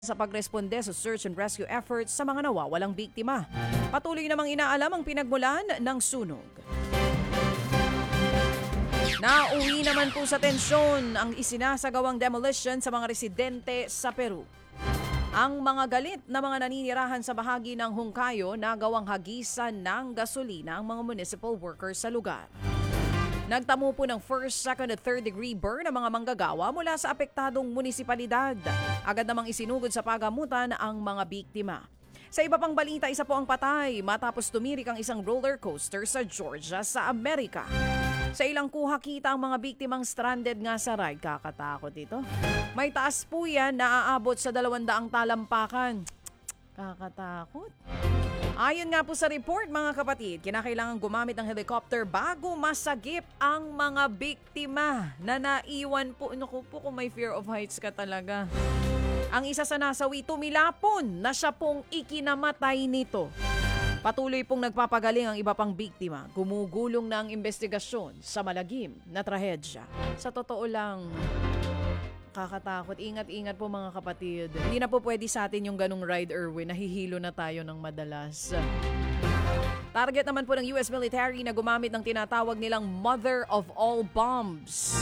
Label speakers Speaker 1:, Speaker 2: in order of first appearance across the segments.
Speaker 1: sa pagresponde sa search and rescue efforts sa mga nawawalang biktima. Patuloy namang inaalam ang pinagmulan ng sunog. Nauwi naman po sa tensyon ang isinasagawang demolition sa mga residente sa Peru. Ang mga galit na mga naninirahan sa bahagi ng Hungkayo na gawang hagisan ng gasolina ang mga municipal workers sa lugar. Nagtamo po ng first, second at third degree burn ang mga manggagawa mula sa apektadong munisipalidad. Agad namang isinugod sa pagamutan ang mga biktima. Sa iba pang balita, isa po ang patay matapos tumirik ang isang roller coaster sa Georgia sa Amerika. Sa ilang kuha kita ang mga biktimang stranded nga sa ride. Kakatakot ito. May taas po yan na aabot sa 200 talampakan. Kakatakot. Ayon nga po sa report mga kapatid, kinakailangan gumamit ng helicopter bago masagip ang mga biktima na naiwan po. Naku po kung may fear of heights ka talaga. Ang isa sa nasawi tumilapon na siya pong ikinamatay nito. Patuloy pong nagpapagaling ang iba pang biktima. Gumugulong na ang investigasyon sa malagim na trahedya. Sa totoo lang, kakatakot. Ingat-ingat po mga kapatid. Hindi na po pwede sa atin yung ganong ride, Erwin. Nahihilo na tayo ng madalas. Target naman po ng US military na gumamit ng tinatawag nilang mother of all bombs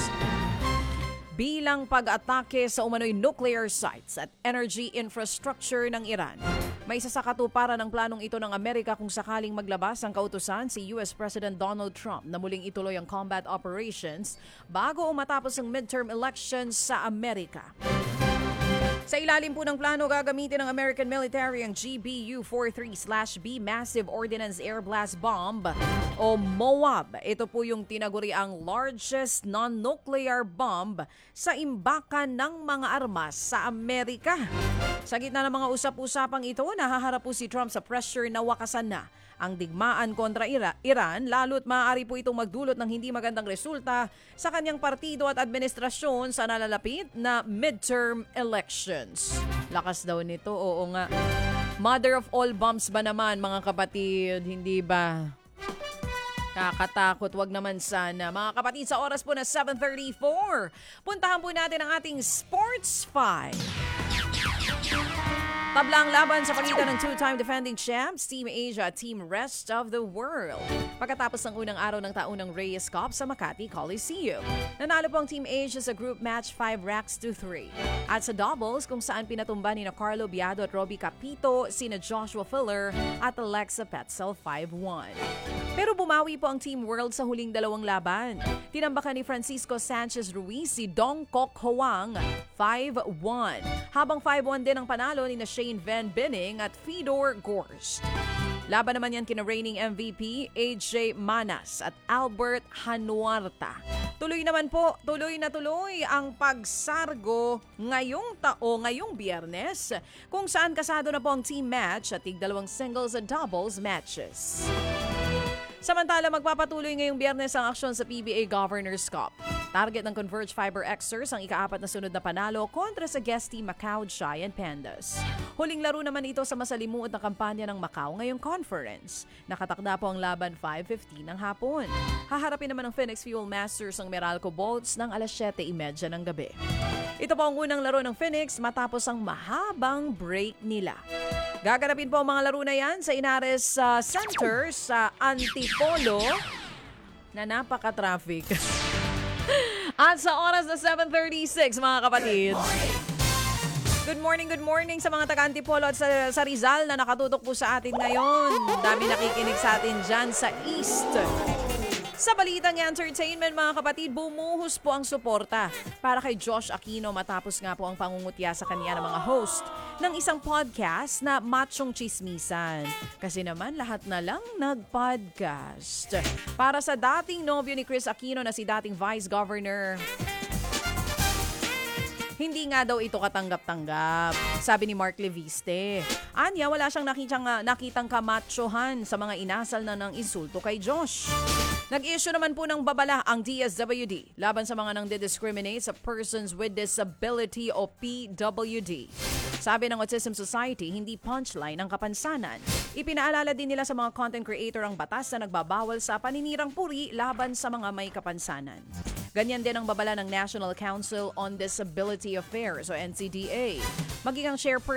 Speaker 1: bilang pag-atake sa umano'y nuclear sites at energy infrastructure ng Iran. May isa sa katuparan ng planong ito ng Amerika kung sakaling maglabas ang kautusan si US President Donald Trump na muling ituloy ang combat operations bago matapos ang midterm elections sa Amerika. Sa ilalim po ng plano, gagamitin ng American military ang GBU-43/B Massive Ordnance Air Blast Bomb o MOAB. Ito po yung tinaguriang largest non-nuclear bomb sa imbakan ng mga armas sa Amerika. Sa gitna ng mga usap-usapang ito, nahaharap po si Trump sa pressure na wakasan na ang digmaan kontra Iran, lalo't maaari po itong magdulot ng hindi magandang resulta sa kanyang partido at administrasyon sa nalalapit na midterm elections. Lakas daw nito, oo nga. Mother of all bombs ba naman mga kapatid, hindi ba? Kakatakot, wag naman sana. Mga kapatid, sa oras po na 7:34, puntahan po natin ang ating Sports 5. Tablang laban sa pagitan ng two-time defending champs, Team Asia at Team Rest of the World. Pagkatapos ng unang araw ng taunang Reyes Cup sa Makati Coliseum. Nanalo po ang Team Asia sa group match 5-3. At sa doubles, kung saan pinatumba ni Carlo Biado at Robbie Capito, sina Joshua Filler at Alexa Petzel 5-1. Pero bumawi po ang Team World sa huling dalawang laban. Tinambakan ni Francisco Sanchez Ruiz si Dong Kok Hoang 5-1. Habang 5-1 din ang panalo ni Shane Van Binning at Fedor Gorst. Laban naman yan kina reigning MVP AJ Manas at Albert Hanuarta. Tuloy na tuloy ang pagsargo ngayong Biyernes kung saan kasado na po ang team match at tig-dalawang singles at doubles matches. Samantala, magpapatuloy ngayong Biyernes ang aksyon sa PBA Governors Cup. Target ng Converge Fiber Xers ang ika-4 na sunod na panalo kontra sa guest team Macau Giant Pandas. Huling laro naman ito sa masalimuot na kampanya ng Macau ngayong conference. Nakatakda po ang laban 5:15 ng hapon. Haharapin naman ng Phoenix Fuel Masters ang Meralco Bolts ng alas 7:30 ng gabi. Ito po ang unang laro ng Phoenix matapos ang mahabang break nila. Gaganapin po ang mga laro na yan sa Inares Center sa Antipolo na napaka-traffic. At sa oras na 7:36 mga kapatid. Good morning sa mga taga-Antipolo at sa Rizal na nakatutok po sa atin ngayon. Dami nakikinig sa atin dyan sa East. Sa balitang entertainment mga kapatid, bumuhos po ang suporta para kay Josh Aquino matapos nga po ang pangungutya sa kanya ng mga host ng isang podcast na Machong Chismisan. Kasi naman lahat na lang nag-podcast. Para sa dating nobyo ni Chris Aquino na si dating Vice Governor, hindi nga daw ito katanggap-tanggap, sabi ni Mark Leviste. Anya, wala siyang nakitang kamatsohan sa mga inasal na ng insulto kay Josh. Nag-issue naman po ng babala ang DSWD laban sa mga nang-discriminate sa Persons with Disability o PWD. Sabi ng Autism Society, hindi punchline ang kapansanan. Ipinaalala din nila sa mga content creator ang batas na nagbabawal sa paninirang puri laban sa mga may kapansanan. Ganyan din ang babala ng National Council on Disability Affairs o NCDA. Maging ang chairperson